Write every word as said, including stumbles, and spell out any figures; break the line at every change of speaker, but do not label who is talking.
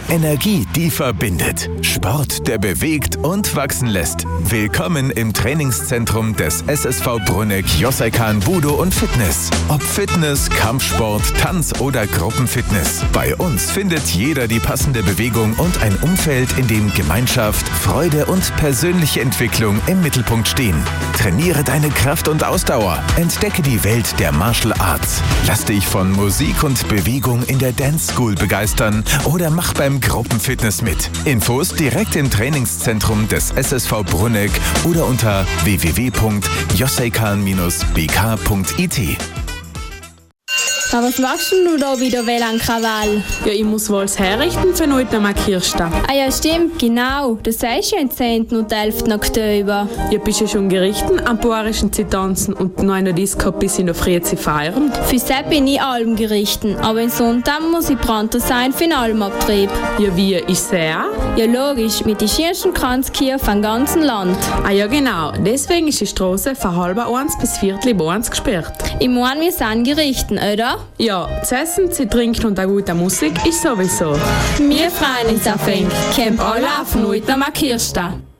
Energie, die verbindet. Sport, der bewegt und wachsen lässt. Willkommen im Trainingszentrum des S S V Brunegg Joseikan Budo und Fitness. Ob Fitness, Kampfsport, Tanz oder Gruppenfitness. Bei uns findet jeder die passende Bewegung und ein Umfeld, in dem Gemeinschaft, Freude und persönliche Entwicklung im Mittelpunkt stehen. Trainiere deine Kraft und Ausdauer. Entdecke die Welt der Martial Arts. Lass dich von Musik und Bewegung in der Dance School begeistern oder mach beim Gruppenfitness mit. Infos direkt im Trainingszentrum des S S V Brunegg oder unter w w w punkt joseikan b k punkt i t.
Aber was machst denn du da wieder an Krawall?
Ja, ich muss wohl das herrichten für heute am Kirchstag.
Ah ja, stimmt, genau. Das sagst du ja am zehnten und elften Oktober.
Ja, bist du schon gerichten am Boarischen zu tanzen und noch eine Disco bis in der Früh zu feiern?
Für das bin ich allem gerichten, aber in Sonntag muss ich Branter sein für den Almabtrieb.
Ja, wie ist er?
Ja, logisch, mit den schönsten Kranzkirchen vom ganzen Land.
Ah ja, genau. Deswegen ist die Straße von halb eins bis viertel eins gesperrt.
Ich meine, wir sind gerichten, oder?
Ja, zu essen, zu trinken und auch gute Musik ist sowieso.
Wir freuen uns auf ihn. Kommt alle auf heute am Kirchstag.